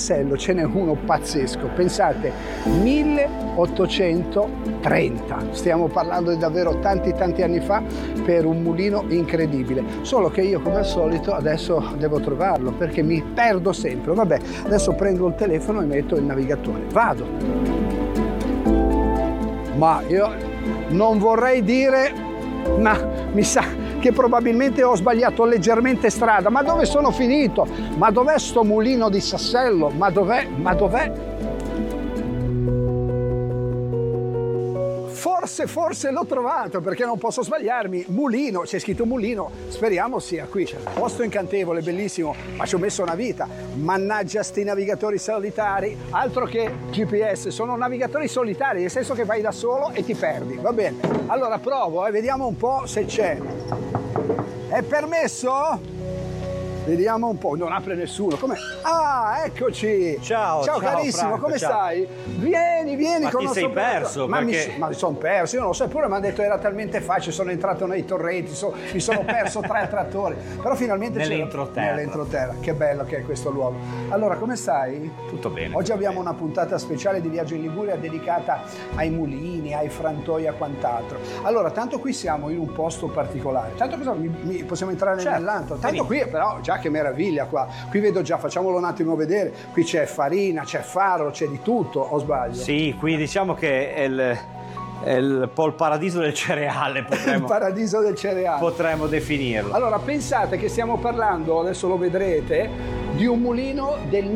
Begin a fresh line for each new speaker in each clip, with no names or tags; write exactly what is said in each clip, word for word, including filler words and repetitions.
Sassello ce n'è uno pazzesco, pensate, milleottocentotrenta, stiamo parlando di davvero tanti tanti anni fa, per un mulino incredibile, solo che io come al solito adesso devo trovarlo perché mi perdo sempre. Vabbè, adesso prendo il telefono e metto il navigatore, vado. Ma io non vorrei dire, ma mi sa che probabilmente ho sbagliato leggermente strada. Ma dove sono finito? Ma dov'è sto mulino di Sassello? Ma dov'è? Ma dov'è? Forse, forse l'ho trovato, perché non posso sbagliarmi. Mulino, c'è scritto mulino, speriamo sia qui. Posto incantevole, bellissimo, ma ci ho messo una vita. Mannaggia sti navigatori solitari, altro che G P S, sono navigatori solitari, nel senso che vai da solo e ti perdi. Va bene, allora provo e eh, vediamo un po' se c'è. È permesso? Vediamo un po', non apre nessuno. Com'è? Ah, eccoci!
Ciao,
ciao,
ciao
carissimo,
Franco,
come
ciao.
Stai? Vieni, vieni
ma
con
ti
il
sei
nostro
perso?
Ma
perché...
mi, ma mi sono perso, io non lo so, eppure mi hanno detto era talmente facile, sono entrato nei torrenti, so, mi sono perso tra i trattori, però finalmente c'è
nell'entroterra.
Nell'entroterra, che bello che è questo luogo. Allora, come stai?
Tutto bene.
Oggi
tutto
abbiamo
bene.
una puntata speciale di Viaggio in Liguria dedicata ai mulini, ai frantoi e a quant'altro. Allora, tanto qui siamo in un posto particolare, tanto cosa mi, mi, possiamo entrare
certo.
nell'antro, tanto qui però già che meraviglia qua, qui vedo già, facciamolo un attimo vedere, qui c'è farina, c'è farro, c'è di tutto, o sbaglio?
Sì, qui diciamo che è il, è il, un po' il paradiso del cereale, potremmo,
il paradiso del cereale.
Potremmo definirlo.
Allora, pensate che stiamo parlando, adesso lo vedrete, di un mulino del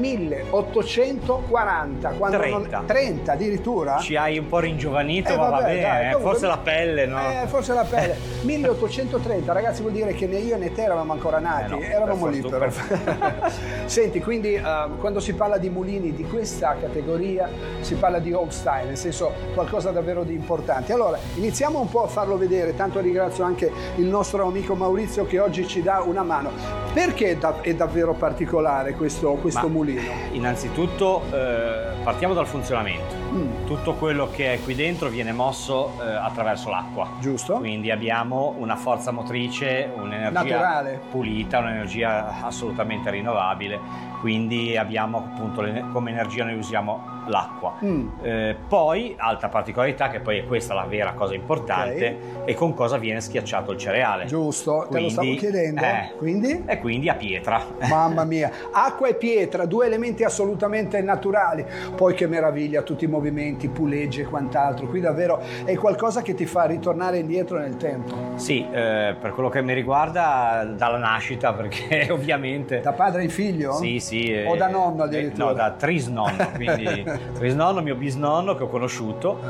milleottocentoquaranta, quando
trenta.
Non, trenta addirittura?
Ci hai un po' ringiovanito,
Eh,
ma
vabbè,
va bene,
dai,
eh,
comunque-
forse la pelle, no?
Eh, forse la pelle. milleottocentotrenta, ragazzi, vuol dire che né io né te eravamo ancora nati,
Eh no,
eravamo
per
lì
fortuna,
però. Senti, quindi uh, quando si parla di mulini di questa categoria si parla di old style, nel senso qualcosa davvero di importante. Allora, iniziamo un po' a farlo vedere, tanto ringrazio anche il nostro amico Maurizio che oggi ci dà una mano. Perché è, da- è davvero particolare questo, questo
Ma,
mulino?
Innanzitutto eh, partiamo dal funzionamento.
Mm.
Tutto quello che è qui dentro viene mosso eh, attraverso l'acqua.
Giusto?
Quindi abbiamo una forza motrice, un'energia
Naturale.
pulita, un'energia assolutamente rinnovabile. Quindi abbiamo appunto come energia noi usiamo l'acqua.
Mm.
Eh, poi, altra particolarità, che poi è questa la vera cosa importante,
Ok.
è con cosa viene schiacciato il cereale.
Giusto, te lo stavo
Quindi,
chiedendo.
eh,
Quindi?
E quindi a pietra.
Mamma mia, acqua e pietra, due elementi assolutamente naturali. Poi che meraviglia, tutti i movimenti, pulegge e quant'altro. Qui davvero è qualcosa che ti fa ritornare indietro nel tempo.
Sì, eh, per quello che mi riguarda dalla nascita, perché ovviamente...
Da padre in figlio?
Sì, sì.
O
eh,
da nonno
eh,
addirittura?
No, da trisnonno, quindi trisnonno, mio bisnonno che ho conosciuto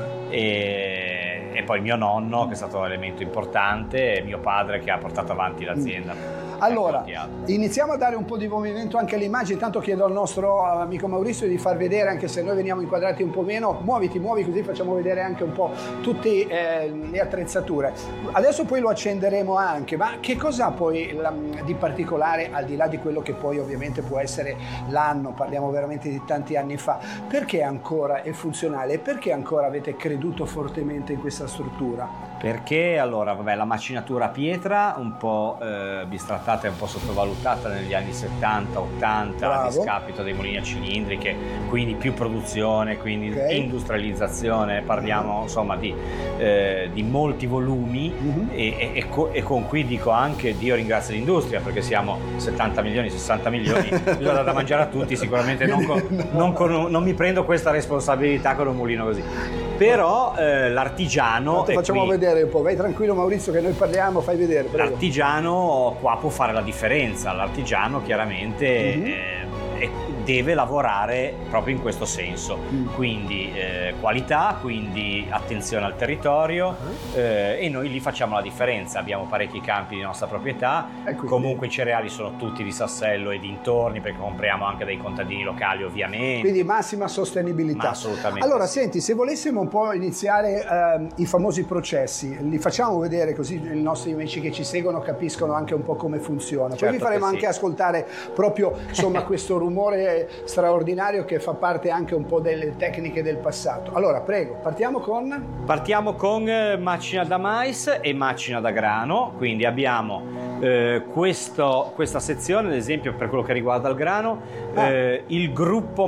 e, e poi mio nonno che è stato un elemento importante e mio padre che ha portato avanti l'azienda.
Allora, iniziamo a dare un po' di movimento anche alle immagini, tanto chiedo al nostro amico Maurizio di far vedere, anche se noi veniamo inquadrati un po' meno, muoviti, muovi così facciamo vedere anche un po' tutte eh, le attrezzature. Adesso poi lo accenderemo anche, ma che cosa poi la, di particolare, al di là di quello che poi ovviamente può essere l'anno, parliamo veramente di tanti anni fa, perché ancora è funzionale e perché ancora avete creduto fortemente in questa struttura?
Perché allora, vabbè, la macinatura a pietra un po' eh, bistrattata e un po' sottovalutata negli anni settanta ottanta a
Bravo.
discapito dei mulini a cilindriche, quindi più produzione, quindi
Ok.
industrializzazione, parliamo insomma di, eh, di molti volumi
Mhm.
e, e- e co- e con cui dico anche Dio ringrazia l'industria, perché siamo settanta milioni, sessanta milioni, bisogna dar da mangiare a tutti, sicuramente non, con- non con- non mi prendo questa responsabilità con un mulino così. Però eh, l'artigiano
Tanto
è
facciamo
qui.
vedere un po', vai tranquillo Maurizio che noi parliamo, fai vedere. Prego.
L'artigiano qua può fare la differenza, l'artigiano chiaramente
Mhm.
eh, è- deve lavorare proprio in questo senso,
Mm.
quindi eh, qualità, quindi attenzione al territorio eh, e noi lì facciamo la differenza, abbiamo parecchi campi di nostra proprietà,
E quindi?
comunque i cereali sono tutti di Sassello e dintorni perché compriamo anche dai contadini locali ovviamente.
Quindi massima sostenibilità.
Ma assolutamente
Allora,
sì.
senti, se volessimo un po' iniziare ehm, i famosi processi, li facciamo vedere così i nostri amici che ci seguono capiscono anche un po' come funziona. Poi
Certo
vi faremo
che sì.
anche ascoltare proprio insomma questo rumore straordinario che fa parte anche un po' delle tecniche del passato. Allora, prego, partiamo con...
Partiamo con eh, macina da mais e macina da grano, quindi abbiamo eh, questo, questa sezione, ad esempio per quello che riguarda il grano,
Ah.
eh, il gruppo